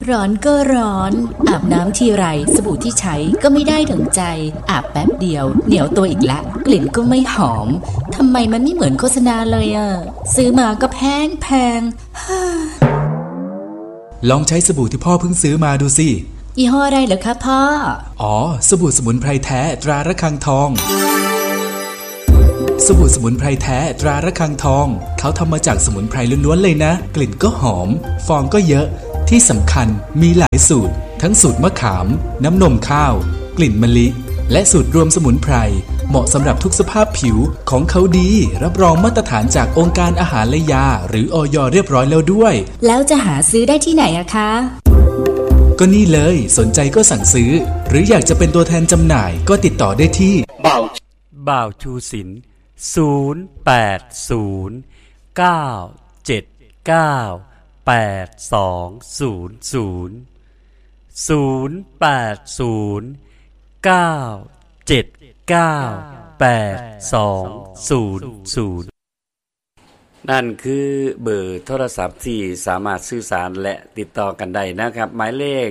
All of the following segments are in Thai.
ร้อนก็ร้อนอาบน้ำทีไรสบู่ที่ใช้ก็ไม่ได้ถึงใจอาบแป๊บเดียวเหนียวตัวอีกละกลิ่นก็ไม่หอมทำไมมันไม่เหมือนโฆษณาเลยอ่ะซื้อมาก็แพงลองใช้สบู่ที่พ่อเพิ่งซื้อมาดูสิยี่ห้ออะไรเหรอคะพ่ออ๋อสบู่สมุนไพรแท้ตราระฆังทองสบู่สมุนไพรแท้ตราระฆังทองเขาทำมาจากสมุนไพรล้วนๆเลยนะกลิ่นก็หอมฟองก็เยอะที่สำคัญมีหลายสูตรทั้งสูตรมะขามน้ำนมข้าวกลิ่นมะลิและสูตรรวมสมุนไพรเหมาะสำหรับทุกสภาพผิวของเขาดีรับรองมาตรฐานจากองค์การอาหารและยาหรืออย.เรียบร้อยแล้วด้วยแล้วจะหาซื้อได้ที่ไหนอะคะก็นี่เลยสนใจก็สั่งซื้อหรืออยากจะเป็นตัวแทนจำหน่ายก็ติดต่อได้ที่บ่าวชูศิลป์นั่นคือเบอร์โทรศัพท์ที่สามารถสื่อสารและติดต่อกันได้นะครับหมายเลข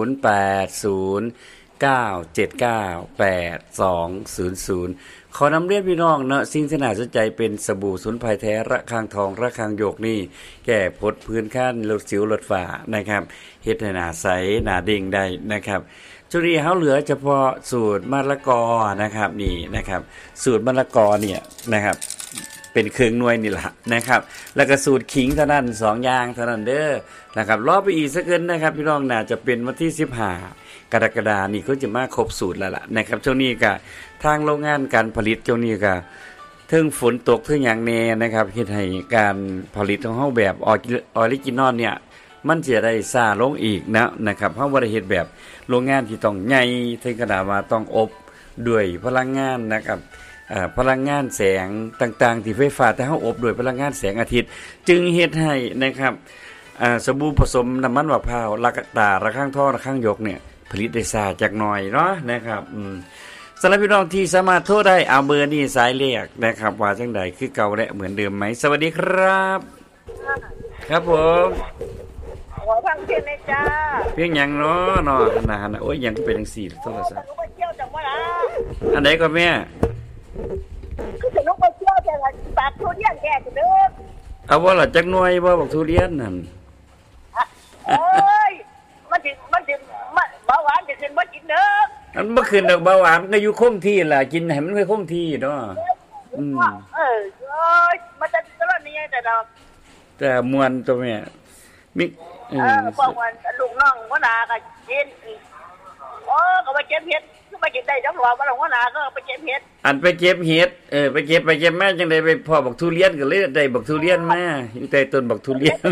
0809798200ขอนำเรียนพี่น้องเนาะสิ่งที่น่าสนใจเป็นสบู่สมุนไพรแท้ระฆังทองระฆังโยกนี่แก้ผดพื้นคันลดสิวลดฝ้านะครับเฮ็ดให้หน้าใสหน้าเด้งได้นะครับช่วงนี้เฮาเหลือเฉพาะสูตรมะละกอนะครับนี่นะครับสูตรมะละกอเนี่ยนะครับเป็นเครื่องหน่วยนี่ล่ะนะครับแล้วก็สูตรขิงเท่านั้น2อย่างเท่านั้นเด้อนะครับรอไปอีกสักเกินนะครับพี่น้องน่าจะเป็นวันที่15กรกฎาคมนี้ก็จะมาครบสูตรแล้วล่ะนะครับช่วงนี้ก็ทางโรงงานการผลิตช่วงนี้ก็ถึงฝนตกถึงอย่างแน่นะครับเฮ็ดให้การผลิตของเฮาแบบออริจินอลเนี่ยมันจะได้ช้าลงอีกนะครับเฮาบ่ได้เฮ็ดแบบโรงงานที่ต้องใหญ่ถึงขนาดว่าต้องอบด้วยพลังงานนะครับพลังงานแสงต่างๆที่ไฟฟ้าแต่เฮาอบด้วยพลังงานแสงอาทิตย์จึงเฮ็ดให้นะครับสบู่ผสมน้ำมันมะพร้าวระฆังทองระฆังหยกเนี่ยผลิตได้ช้าจักหน่อยเนาะนะครับสำหรับพี่น้องที่สามารถโทรได้เอาเบอร์นี้สายเลขนะครับว่าจังใดคือเก่าและเหมือนเดิมไหมสวัสดีครับครับผมขอฟังเสียงเลยจ้าเพียงหยังเนาะนานโอ้ยยังเป็นจังซี่โทรศัพท์อันใดก็แม่คือจะลุกไปเที่ยวแต่ละปากทุเรียนแก่จะเด้อเอาว่าล่ะจักหน่วยบ่บักทุเรียนนั่นเอ้ยมันเบาหวานจะขึ้นบ่กินเด้อมันบ่ขึ้นดอกเบาหวานก็อยู่คงที่ล่ะกินให้มันคงที่เนาะเอ้ยมันจะตลอดนี่แต่มวนตัวแม่มิพวกมันลูกน้องหัวหน้าก็กินก็ไปเก็บเห็ดคือไปกินได้จังหวะว่าหัวหน้าก็ไปเก็บเห็ดอันไปเก็บเห็ดไปเก็บมาจังได๋ไปพ่อบักทุเรียนก็เลยได้บักทุเรียนมาอยู่ใต้ต้นบักทุเรียน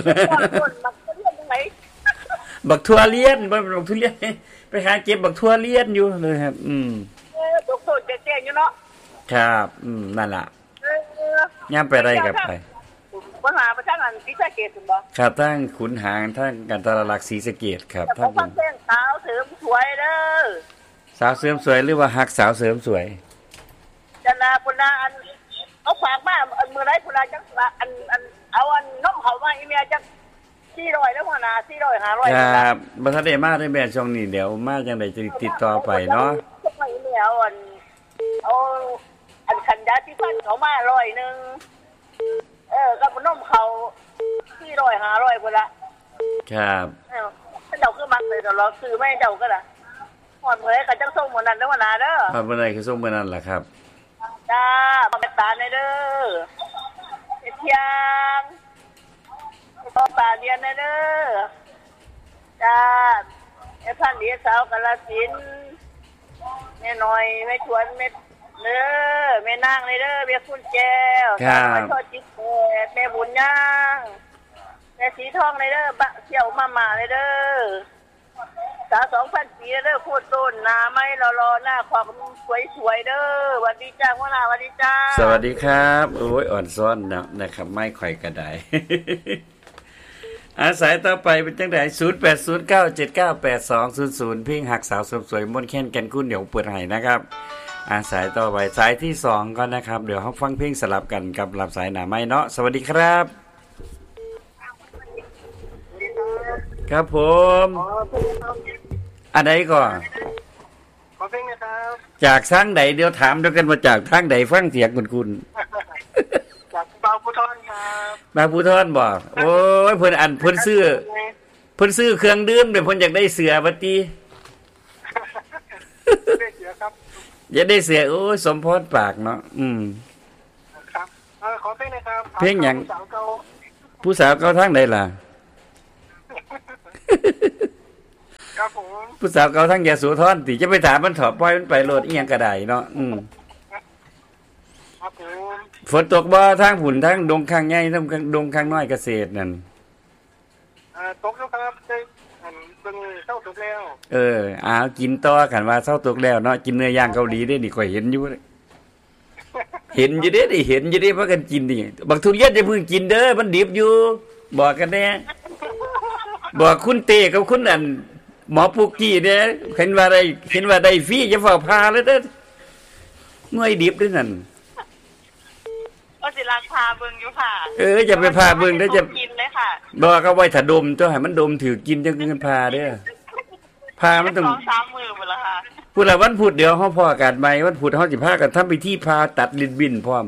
บักทั่วเลียนบ่บักทุเรียนไปหาเก็บบักทั่วเลียนอยู่เลยครับตกโซนแก่ๆอยู่เนาะครับนั่นล่ะย่ำไปได้กับไปปัญหาประชาชนศรีสะเกษบ่ครับทั้งขุนหางทั้งกันตลักศรีสะเกษครับทั้งเส้นสาวเสริมสวยเด้อสาวเสริมสวยหรือว่าฮักสาวเสริมสวยจันนาพุ่นน่ะอันเอาฝากมาอันมื้อใดพุ่นน่ะจังอันเอาอันน้องเขามาอีเมียจัง400แล้วหัวหน้า400 500 ครับบ่ทันได้มาได้แม่ช่วงนี้เดี๋ยวมาจังได๋จะติดต่อไปเนาะไม่แล้วอันคันยาที่ฟันเขามา100นึงกับนมเขา400 500พุ่นละครับเจ้าคือมักเลยเราซื้อไม่เจ้าก็ล่ะฮอดมื้อก็จังส่งมื้อนั้นเด้อหัวหน้าเด้อครับมื้อใดคือส่งมื้อนั้นล่ะครับจ้าบ่ตาเด้อเที่ยงต่อตาเรียนเด้อจ้าไอ้พันเดียสาวกาฬสินธุ์แม่น้อยแม่ชวนแม่เด้อแม่นางเลยเด้อแม่คุณแก้วแม่ทอดจิตแม่บุญย่างแม่สีทองเลยเด้อบะเสี่ยวมาเลยเด้อสา2,000 ปีเด้อพูดต้นหน้าไม้รอๆหน้าขอบสวยๆเด้อสวัสดีจ้าหัวหน้าสวัสดีจ้าสวัสดีครับโอ้ยอ่อนซ้อนนะครับไม่ค่อยกระไดอาสายต่อไปเป็นจังได๋0809798200เพ่งหักสาวสวยมนต์แค้นแก่นคุณเดี๋ยวเปิดให้นะครับอาสายต่อไปสายที่2ก่อนนะครับเดี๋ยวเฮาฟังเพลงสลับกันกับรับสายหน้าไม้เนาะสวัสดีครับครับผมอันไหนก่อนขอเพลงนะครับจากทางไหนเดี๋ยวถามด้วยกันว่าจากทางไหนฟังเสียงคุณจากบางปูทอนครับบางปูทอนบอกโอ้ยเพิ่นอันเพิ่นซื้อเครื่องดื่มเดี๋ยวเพิ่นอยากได้เสือบัดนี้ได้เสือครับอยากได้เสือโอ้ยสมพรปากเนาะครับขอเพลงนะครับเพลงหยังผู้สาวเก่าทางไหนล่ะครับผมผู้สาวเก่าทั้งยาสูทอนติจะไปถามมันถอดปล่อยมันไปโลดอีหยังก็ได้เนาะครับผมฝนตกบ่ทางหุ่นทางดงข้างใหญ่ทางดงข้างน้อยเกษตรนั่นตกแล้วครับได้เบิ่งเช้าตกแล้วกินต่อกันว่าเช้าตกแล้วเนาะกินเนื้อย่างเกาหลีได้นี่ข่อยเห็นอยู่เห็นอยู่เด้เห็นอยู่เด้พากันกินนี่บักทุเรียนจะเพิ่งกินเด้อมันดิบอยู่บอกกันแน่บอกคุณเตกับคุณอันหมอปุกกี้เนี่ยเห็นว่าได้ฟรีจะฝ่าพาเลยเด้อหน่วยดิบด้วยนั่นก็สิรักพาเบิ่งอยู่ค่ะจะไปพาเบิ่งได้จะกินเลยค่ะบอกเขาไว้ถ้าดมเจ้าให้มันดมถือกินจังเงินพาเด้อพามันต้อง 2-3 มื้อหมดแล้วค่ะพูดละวันพุธเดี๋ยวเฮาพออากาศใหม่วันพุธเฮาสิพากันทำพิธีพาตัดลิ้นบินพร้อม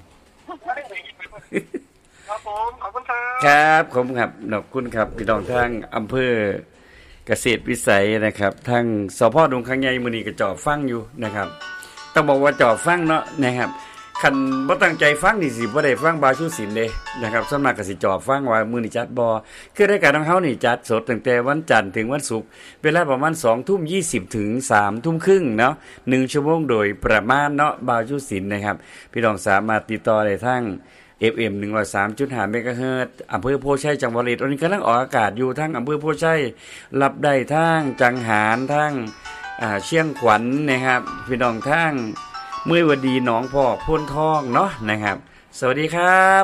ครับผมขอบคุณครับขอบคุณครับขอบคุณครับพี่น้องทางอำเภอเกษตรวิสัยนะครับทางสพ.ดงข้างใหญ่มื้อนี้ก็จ่อฟังอยู่นะครับต้องบอกว่าจ่อฟังเนาะนะครับคันบ่ตั้งใจฟังนี่สิบ่ได้ฟังบาชูศิลป์เด้นะครับส่วนมากก็สิจ่อฟังว่ามื้อนี้จัดบ่คือรายการของเฮานี่จัดสดตั้งแต่วันจันทร์ถึงวันศุกร์เวลาประมาณ 20:20 ถึง 3:30 นเนาะ1ชั่วโมงโดยประมาณเนาะบาชูศิลป์นะครับพี่น้องสามารถติดต่อได้ทางFM 103.5 เมกะเฮิรตซ์อำเภอโพชัยจังหวัดร้อยเอ็ดตอนนี้กำลังออกอากาศอยู่ทั้งอำเภอโพชัยรับได้ทั้งจังหารทั้งเชียงขวัญ นะครับพี่น้องทั้งเมื่อวันดีหนองพ่อพ้นทองเนาะนะครับสวัสดีครับ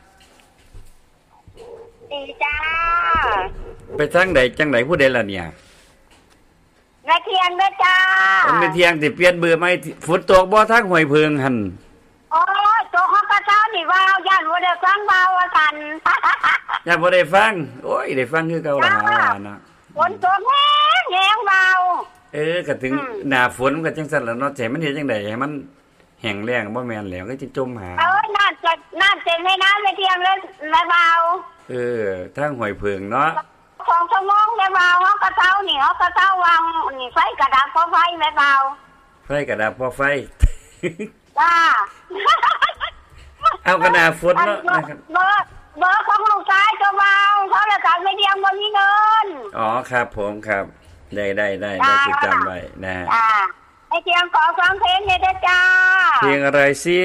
ดีจ้าไปทางใดจังไหนผู้ใดล่ะเนี่ยแม่เทียงเด้อจ้าแม่เทียงสิเปลี่ยนเบอร์ใหม่ฝนตกบ่ทางห้วยเพิงหั่นโอ้ยโตฮอกกะเจ้านี่ว่าย่านบ่ได้ฟังเบาว่าซั่นย่านบ่ได้ฟังโอ้ยได้ฟังคือเก่าล่ะหาว่าเนาะฝนตกแห้งเบาก็ถึงหน้าฝนมันก็จังซั่นล่ะเนาะใจมันเฮ็ดจังได๋ให้มันแห้งแล้งบ่แม่นแล้วก็สิจมหาน้ำเต็มให้น้ำไม่เที่ยงเลยเบาทางห้วยเพิงเนาะ 2 ชั่วโมงเบาฮอกกะเจ้านี่ฮอกกะเจ้าวางนี่ไฟกระดับพอไฟเบาไฟกระดับพอไฟจ้าเอากระดาษฝนเนาะนะครับเบอร์ของลูกชายก็เบาเขาเลยสั่งไม่เดียงบ่มีเงินครับผมครับได้จดจำไว้นะไอ้เตียงขอฟังเพลงเนี่ยจ้าเพลงอะไรสิ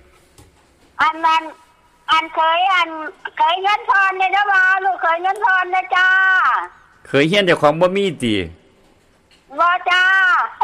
อันเคยเงินทอนเนี่ยนะว่าลูกเคยเงินทอนนะจ้าเคยเฮียนเจ้าของบ่มีติบ่จ้า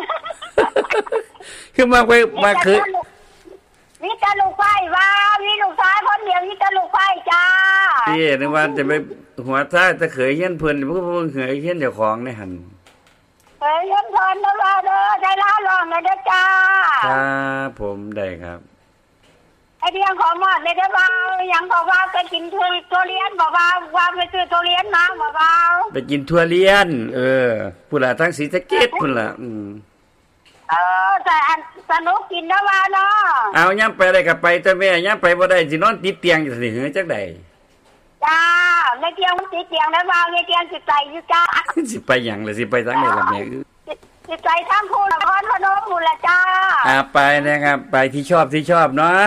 คือมาคือมีตะลุกไฟว่ามีลูกชายคนเดียวมีตะลุกไฟจ้านึกว่าจะไปหัวท้ายตะเขยเฮียนเพิ่นมันก็บ่เคยเฮียนเจ้าของในหั่นเคยเงินทอนนะว่าเด้อได้ลาร้องเลยเด้อจ้าครับผมได้ครับไอเดียงขอหมดเลยเด้อว่ายังบอกว่าไปกินทุเรียนบอกว่าไปซื้อทุเรียนมาบอกว่าไปกินทุเรียนพุ่นล่ะทั้งศรีสะเกษพุ่นล่ะแต่สนุกกินนะว่าเนาะเอาย่ำไปได้กับไปแต่แม่ย่ำไปบ่ได้สินอนติดเตียงอยู่สิหือจักใดจ้าในเตียงมันติดเตียงนะว่าในเตียงสิใจอยู่จ้าสิไปหยังล่ะสิไปทางไหนล่ะแม่สิใจทางภูนครพนมพุ่นล่ะจ้าไปนะครับไปที่ชอบเนาะ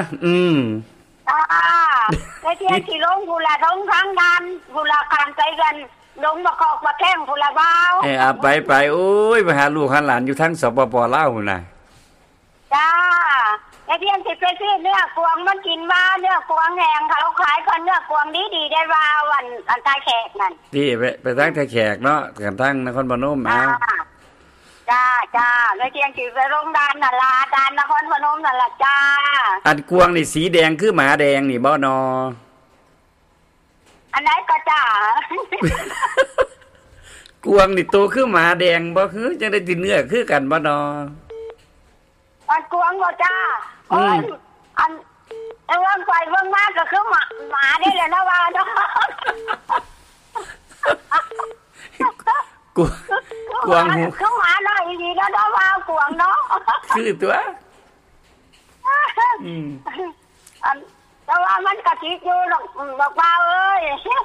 ในเตียงสิลงพุ่นล่ะท้องทางดันพุ่นล่ะการใจกันลงมาคอกมาแข้งพุ่นล่ะบ่าวไปโอ้ยไปหาลูกหาหลานอยู่ทั้งสปป.ลาวพุ่นน่ะจ้าไอ้เพียงสิไปซื้อเนื้อกวางมันกินว่าเนื้อกวางแห้งเขาขายกันเนื้อกวางดีได้ว่าวันตาแขกนั่นที่ไปทางตาแขกเนาะกันทางนครพนมจ้าไอ้เพียงสิไปโรงดานน่ะล่ะดานนครพนมนั่นล่ะจ้าอันกวางนี่สีแดงคือหมาแดงนี่บ่นออันไหนก็จ้ากวางนี่โตคือหมาแดงบ่คือจังได้สิเนื้อคือกันบ่นออันกวางบ่จ้าอันเรื่องไปเรื่องมากก็คือหมาได้แหละนะว่าเนาะกวางหูเข้าหาหน่อยดีแล้วเนาะว่ากวางเนาะคือตัวแต่ว่ามันกะทิอยู่หรอกบอกว่าเอ้ย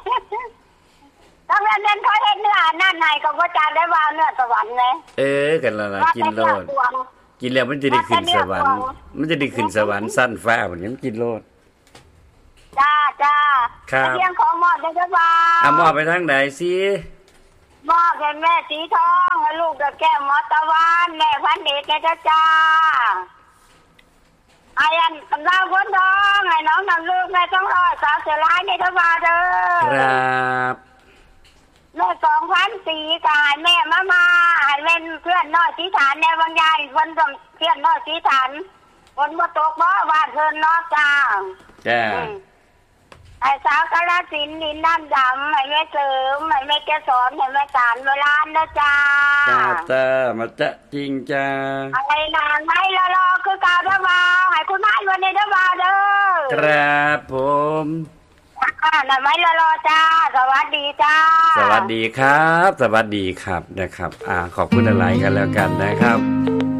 ตั้งแต่เดินเขาเห็นเนื้อนั่นไหนก็ว่าจะได้ว่าเนื้อสวรรค์ไงกันแล้วล่ะกินโลดกินแล้วมันจะได้ขึ้นสวรรค์มันจะได้ขึ้นสวรรค์สั้นฟ้าเหมือนกันกินโลดจ้าครับเพียงของหมอดได้ว่าหมอไปทางไหนสิหมอเป็นแม่สีทองลูกกับแก้มมอตะวันแม่พันเดชนะจ้าไอ้อันกำลังพ้นทองไอ้น้องนำลูกแม่ต้องรอสาวเสือร้ายในทวารเด้อครับแม่2,004กายแม่มาให้เล่นเพื่อนน้อยสีฐานในวังใหญ่คนเพื่อนน้อยสีฐานคนบ่ตกบ่ว่าเพิ่นเนาะจ้าไอ้สาวกาฬสินธุ์นินน้ำดำให้แม่เสริมให้แม่แกสอนให้แม่สารโบราณนะจ้ามาจะจริงจ้าอะไรนางไม่รอคือเก่าเด้อบ่าวให้คุณนายวันนี้เด้อบ่าวเด้อครับผมน่ะไม่รอจ้าสวัสดีจ้าสวัสดีครับสวัสดีครับนะครับขอบคุณอะไรกันแล้วกันนะครับ